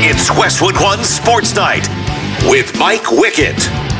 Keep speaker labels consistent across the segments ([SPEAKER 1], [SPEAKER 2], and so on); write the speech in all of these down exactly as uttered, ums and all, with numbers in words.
[SPEAKER 1] It's Westwood One Sports Night with Mike Wickett.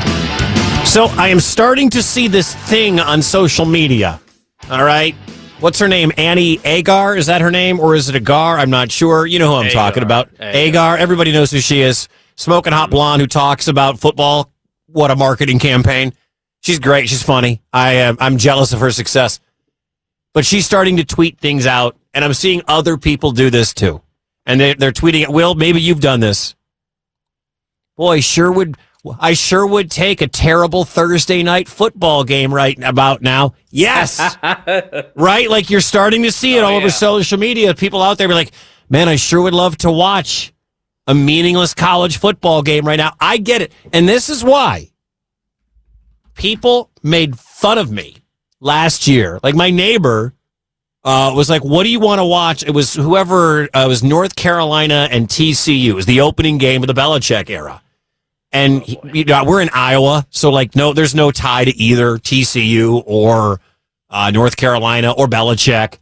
[SPEAKER 2] So I am starting to see this thing on social media. All right. What's her name? Annie Agar? Is that her name? Or is it Agar? I'm not sure. You know who I'm
[SPEAKER 3] Agar.
[SPEAKER 2] talking about.
[SPEAKER 3] Agar.
[SPEAKER 2] Agar. Everybody knows who she is. Smoking hot blonde who talks about football. What a marketing campaign. She's great. She's funny. I am, I'm jealous of her success. But she's starting to tweet things out, and I'm seeing other people do this too. And they, they're tweeting it. Will, maybe you've done this. Boy, sure would... I sure would take a terrible Thursday night football game right about now. Yes. Right? Like you're starting to see it
[SPEAKER 3] Oh,
[SPEAKER 2] all over
[SPEAKER 3] yeah.
[SPEAKER 2] social media. People out there be like, man, I sure would love to watch a meaningless college football game right now. I get it. And this is why people made fun of me last year. Like my neighbor uh, was like, what do you want to watch? It was whoever, uh, it was North Carolina and T C U. It was the opening game of the Belichick era. And he, you know, we're in Iowa, so like no, there's no tie to either T C U or uh, North Carolina or Belichick.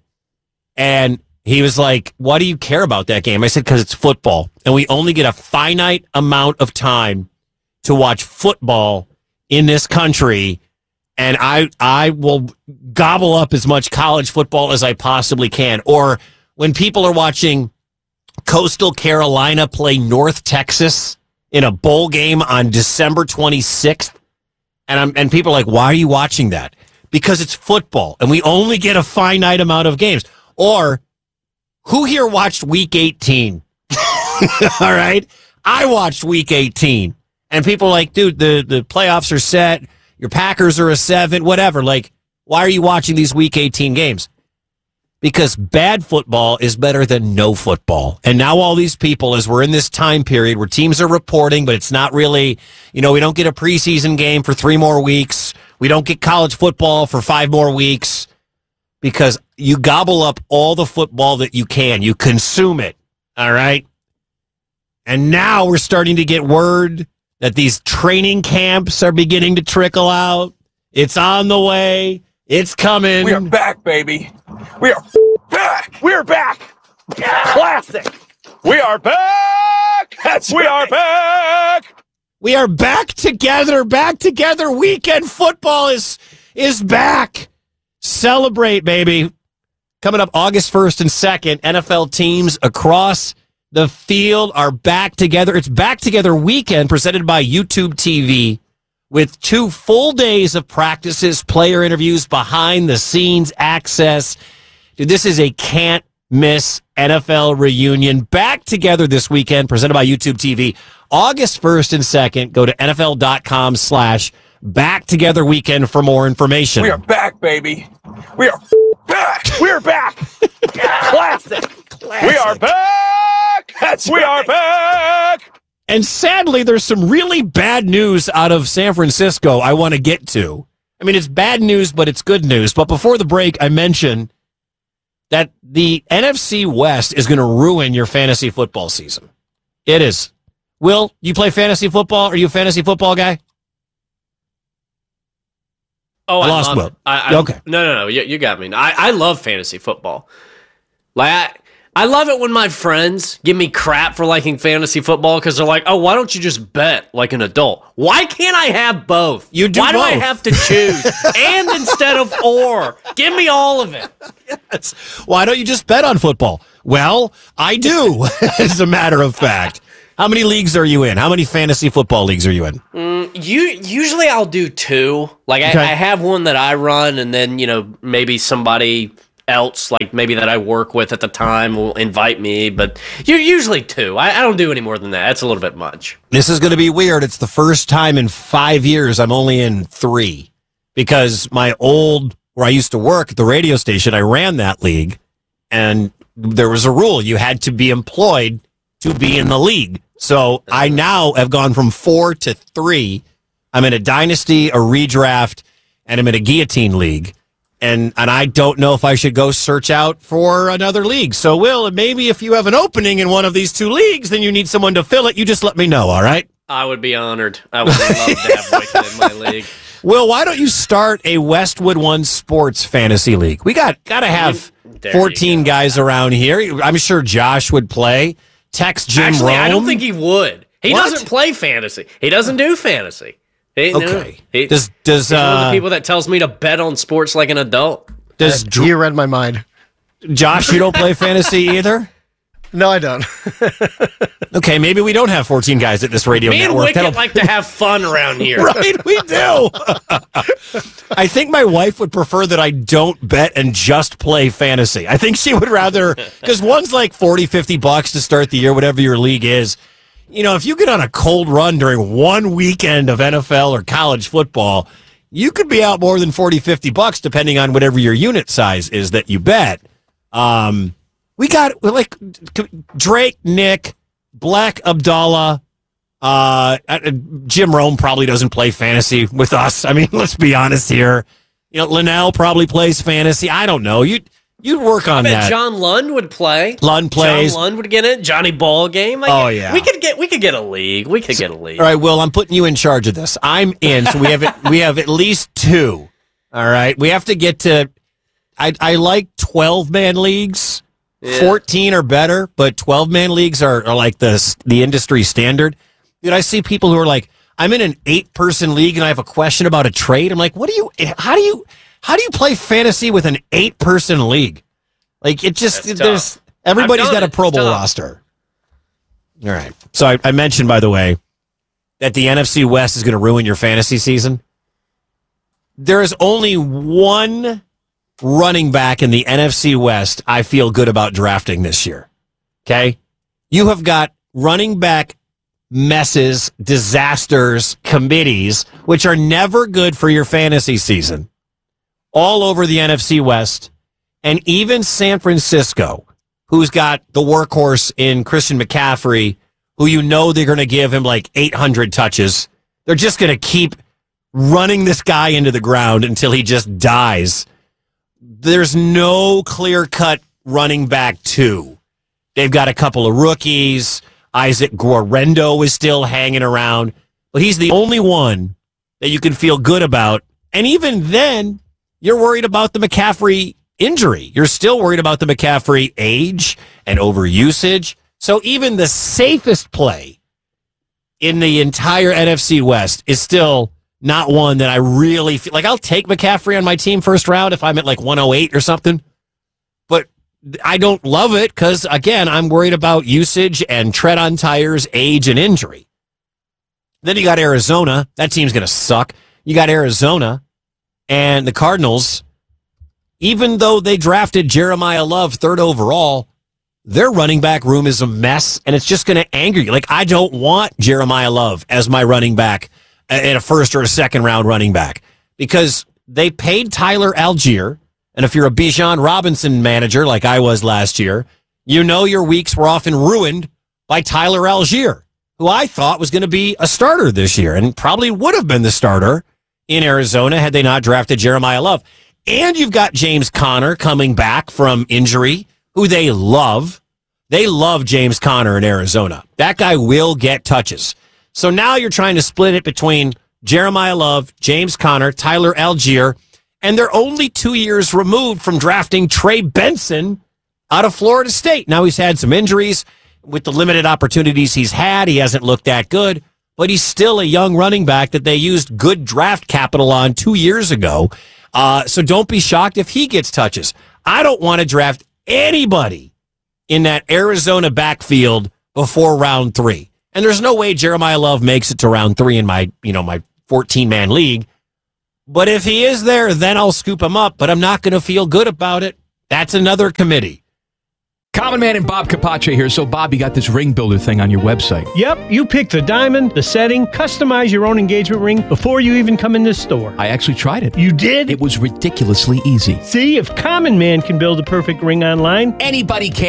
[SPEAKER 2] And he was like, "Why do you care about that game?" I said, "Because it's football, and we only get a finite amount of time to watch football in this country. And I I will gobble up as much college football as I possibly can." Or when people are watching Coastal Carolina play North Texas in a bowl game on December twenty-sixth. And I'm and people are like, why are you watching that? Because it's football and we only get a finite amount of games. Or who here watched week eighteen? All right. I watched week eighteen. And people are like, dude, the, the playoffs are set. Your Packers are a seven, whatever. Like, why are you watching these week eighteen games? Because bad football is better than no football. And now all these people, as we're in this time period where teams are reporting, but it's not really, you know, we don't get a preseason game for three more weeks. We don't get college football for five more weeks because you gobble up all the football that you can. You consume it. All right. And now we're starting to get word that these training camps are beginning to trickle out. It's on the way. It's coming.
[SPEAKER 4] We are back, baby. We are back. We are back. Classic. We are back. That's we right. are back.
[SPEAKER 2] We are back together. Back together. Weekend football is is back. Celebrate, baby. Coming up August first and second, N F L teams across the field are back together. It's Back Together Weekend presented by YouTube T V. With two full days of practices, player interviews, behind-the-scenes access. Dude, this is a can't-miss N F L reunion. Back together this weekend, presented by YouTube T V. August first and second, go to nfl.com slash back together weekend for more information.
[SPEAKER 4] We are back, baby. We are back. We are back. Classic.
[SPEAKER 2] Classic.
[SPEAKER 4] We are back. That's we right. are back.
[SPEAKER 2] And sadly, there's some really bad news out of San Francisco I want to get to. I mean, it's bad news, but it's good news. But before the break, I mentioned that the N F C West is going to ruin your fantasy football season. It is. Will, you play fantasy football? Are you a fantasy football guy?
[SPEAKER 3] Oh, I,
[SPEAKER 2] I lost
[SPEAKER 3] love
[SPEAKER 2] Will.
[SPEAKER 3] it. I, I,
[SPEAKER 2] Okay.
[SPEAKER 3] No, no, no. You, you got me. I, I love fantasy football. Like, I, I love it when my friends give me crap for liking fantasy football because they're like, oh, why don't you just bet like an adult? Why can't I have both?
[SPEAKER 2] You do
[SPEAKER 3] Why
[SPEAKER 2] both.
[SPEAKER 3] do I have to choose? And instead of or. Give me all of it.
[SPEAKER 2] Yes. Why don't you just bet on football? Well, I do, as a matter of fact. How many leagues are you in? How many fantasy football leagues are you in?
[SPEAKER 3] Mm, you usually I'll do two. Like
[SPEAKER 2] Okay.
[SPEAKER 3] I, I have one that I run, and then you know maybe somebody else, like maybe that I work with at the time, will invite me. But you're usually two. I, I don't do any more than that. That's a little bit much.
[SPEAKER 2] This is going to be weird. It's the first time in five years I'm only in three because my old, where I used to work at the radio station, I ran that league, and there was a rule. You had to be employed to be in the league. So I now have gone from four to three. I'm in a dynasty, a redraft, and I'm in a guillotine league. And and I don't know if I should go search out for another league. So, Will, maybe if you have an opening in one of these two leagues, then you need someone to fill it. You just let me know, all right?
[SPEAKER 3] I would be honored. I would love to have Wicked in my league.
[SPEAKER 2] Will, why don't you start a Westwood One Sports Fantasy League? We got got to have
[SPEAKER 3] There you
[SPEAKER 2] fourteen
[SPEAKER 3] go.
[SPEAKER 2] guys around here. I'm sure Josh would play. text Jim
[SPEAKER 3] Actually,
[SPEAKER 2] Rome?
[SPEAKER 3] I don't think he would. He
[SPEAKER 2] What?
[SPEAKER 3] doesn't play fantasy. He doesn't do fantasy. He, no,
[SPEAKER 2] Okay.
[SPEAKER 3] he-
[SPEAKER 2] Does does
[SPEAKER 3] he's one of
[SPEAKER 2] uh,
[SPEAKER 3] the people that tells me to bet on sports like an adult.
[SPEAKER 2] does Dr-
[SPEAKER 5] You read my mind.
[SPEAKER 2] Josh? You don't play fantasy either.
[SPEAKER 5] No, I don't.
[SPEAKER 2] Okay, maybe we don't have fourteen guys at this radio
[SPEAKER 3] Me and
[SPEAKER 2] network.
[SPEAKER 3] Wicket
[SPEAKER 2] That'll-
[SPEAKER 3] like to have fun around here.
[SPEAKER 2] Right, we do. I think my wife would prefer that I don't bet and just play fantasy. I think she would rather, because one's like forty, fifty bucks to start the year, whatever your league is. You know, if you get on a cold run during one weekend of N F L or college football, you could be out more than forty, fifty bucks depending on whatever your unit size is that you bet. Um, we got like Drake, Nick, Black Abdallah, uh, Jim Rome probably doesn't play fantasy with us. I mean, let's be honest here. You know, Linnell probably plays fantasy. I don't know. You you'd work on
[SPEAKER 3] I bet
[SPEAKER 2] that.
[SPEAKER 3] John Lund would play.
[SPEAKER 2] Lund plays.
[SPEAKER 3] John Lund would get it. Johnny Ball game. Like,
[SPEAKER 2] Oh, yeah.
[SPEAKER 3] We could get we could get a league. We could get a league.
[SPEAKER 2] All right, Will, I'm putting you in charge of this. I'm in, so we have it, we have at least two. All right, we have to get to. I I like twelve man leagues.
[SPEAKER 3] Yeah.
[SPEAKER 2] fourteen are better, but twelve man leagues are, are like the the industry standard. Dude, I see people who are like, I'm in an eight person league and I have a question about a trade. I'm like, what do you? How do you? How do you play fantasy with an eight person league? Like it just
[SPEAKER 3] That's
[SPEAKER 2] there's
[SPEAKER 3] tough.
[SPEAKER 2] everybody's
[SPEAKER 3] I've
[SPEAKER 2] got
[SPEAKER 3] done
[SPEAKER 2] a
[SPEAKER 3] it.
[SPEAKER 2] Pro
[SPEAKER 3] It's
[SPEAKER 2] Bowl
[SPEAKER 3] tough.
[SPEAKER 2] roster. All right. So I, I mentioned, by the way, that the N F C West is going to ruin your fantasy season. There is only one running back in the N F C West I feel good about drafting this year. Okay? You have got running back messes, disasters, committees, which are never good for your fantasy season, all over the N F C West, and even San Francisco, who's got the workhorse in Christian McCaffrey, who you know they're going to give him like eight hundred touches. They're just going to keep running this guy into the ground until he just dies. There's no clear-cut running back two. They've got a couple of rookies. Isaac Guarendo is still hanging around, but he's the only one that you can feel good about. And even then, you're worried about the McCaffrey injury. You're still worried about the McCaffrey age and overusage. So even the safest play in the entire N F C West is still not one that I really feel like. I'll take McCaffrey on my team first round if I'm at like one oh eight or something. But I don't love it because, again, I'm worried about usage and tread on tires, age, and injury. Then you got Arizona. That team's going to suck. You got Arizona and the Cardinals. Even though they drafted Jeremiah Love third overall, their running back room is a mess, and it's just going to anger you. Like, I don't want Jeremiah Love as my running back in a first or a second round running back because they paid Tyler Algier. And if you're a Bijan Robinson manager like I was last year, you know your weeks were often ruined by Tyler Algier, who I thought was going to be a starter this year and probably would have been the starter in Arizona had they not drafted Jeremiah Love. And you've got James Conner coming back from injury, who they love. They love James Conner in Arizona. That guy will get touches. So now you're trying to split it between Jeremiah Love, James Conner, Tyler Algier, and they're only two years removed from drafting Trey Benson out of Florida State. Now he's had some injuries. With the limited opportunities he's had, he hasn't looked that good, but he's still a young running back that they used good draft capital on two years ago. Uh, so don't be shocked if he gets touches. I don't want to draft anybody in that Arizona backfield before round three. And there's no way Jeremiah Love makes it to round three in my, you know, my fourteen-man league. But if he is there, then I'll scoop him up. But I'm not going to feel good about it. That's another committee.
[SPEAKER 6] Common Man and Bob Capace here. So, Bob, you got this ring builder thing on your website.
[SPEAKER 7] Yep, you pick the diamond, the setting, customize your own engagement ring before you even come in this store.
[SPEAKER 6] I actually tried it.
[SPEAKER 7] You did?
[SPEAKER 6] It was ridiculously easy.
[SPEAKER 7] See, if Common Man can build a perfect ring online,
[SPEAKER 6] Anybody can.